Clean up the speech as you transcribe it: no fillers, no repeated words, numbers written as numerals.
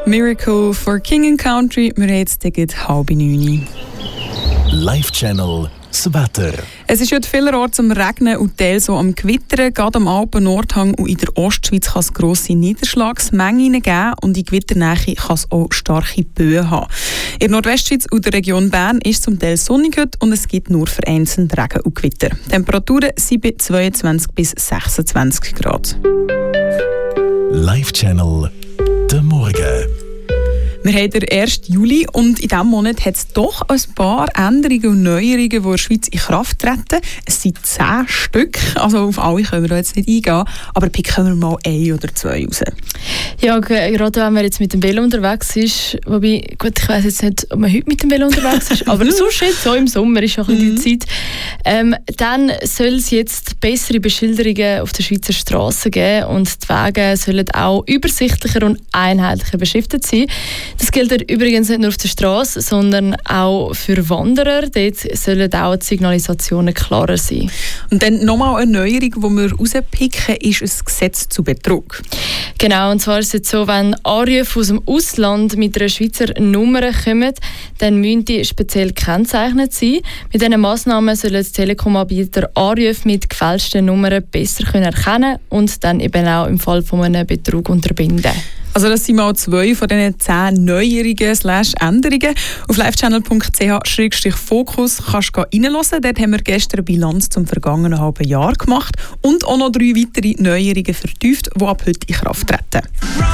Miracle for King and Country. Wir haben jetzt gegen 8:30. Live-Channel das Wetter. Es ist heute vielerorts am Regnen und teils so am Gewittern. Gerade am Alpen-Nordhang und in der Ostschweiz kann es grosse Niederschlagsmengen geben und in Gewitternähe kann es auch starke Böen haben. In der Nordwestschweiz und der Region Bern ist es zum Teil sonnig heute und es gibt nur vereinzelt Regen und Gewitter. Die Temperaturen sind bei 22 bis 26 Grad. Live-Channel der Morgen. Wir haben den 1. Juli und in diesem Monat hat es doch ein paar Änderungen und Neuerungen, die in der Schweiz in Kraft treten. Es sind 10 Stück, also auf alle können wir jetzt nicht eingehen, aber picken wir mal 1 oder 2 raus. Ja, gerade wenn man jetzt mit dem Velo unterwegs ist, wobei, gut, ich weiss jetzt nicht, ob man heute mit dem Velo unterwegs ist, aber sonst jetzt so im Sommer ist auch die Zeit, dann soll es jetzt bessere Beschilderungen auf den Schweizer Strassen geben und die Wege sollen auch übersichtlicher und einheitlicher beschriftet sein. Das gilt übrigens nicht nur auf der Straße, sondern auch für Wanderer. Dort sollen auch die Signalisationen klarer sein. Und dann nochmal eine Neuerung, die wir rauspicken, ist ein Gesetz zu Betrug. Genau, und zwar ist es jetzt so, wenn Anrufe aus dem Ausland mit einer Schweizer Nummer kommen, dann müssen die speziell gekennzeichnet sein. Mit diesen Massnahmen sollen die Telekom-Anbieter Anrufe mit gefälschten Nummern besser erkennen und dann eben auch im Fall von einem Betrug unterbinden. Also das sind mal 2 von diesen 10 Neuerungen/Änderungen. Auf livechannel.ch/Fokus kannst du reinhören. Dort haben wir gestern eine Bilanz zum vergangenen halben Jahr gemacht und auch noch 3 weitere Neuerungen vertieft, die ab heute in Kraft treten.